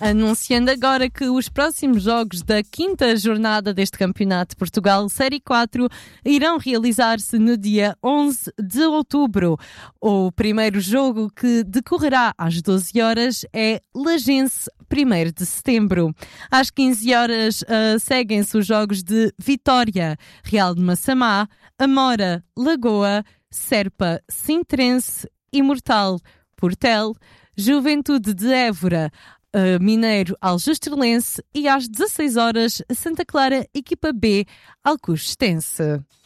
Anunciando agora que os próximos jogos da quinta jornada deste Campeonato de Portugal Série 4 irão realizar-se no dia 11 de outubro. O primeiro jogo, que decorrerá às 12 horas, é Lagense, 1º de setembro. Às 15 horas seguem-se os jogos de Vitória, Real de Massamá, Amora, Lagoa, Serpa, Sintrense, Imortal, Portel, Juventude de Évora, Mineiro, Aljustrellense, e às 16 horas Santa Clara, equipa B, Alcochete.